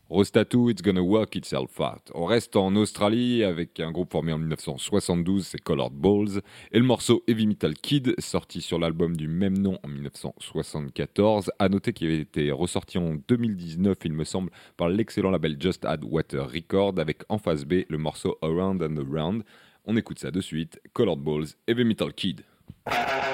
Rostatu, It's Gonna Work Itself Out. On reste en Australie avec un groupe formé en 1972, c'est Colored Balls, et le morceau Heavy Metal Kid, sorti sur l'album du même nom en 1974. À noter qu'il avait été ressorti en 2019, il me semble, par l'excellent label Just Add Water Record, avec en face B le morceau Around and Around. On écoute ça de suite, Colored Balls, Heavy Metal Kid.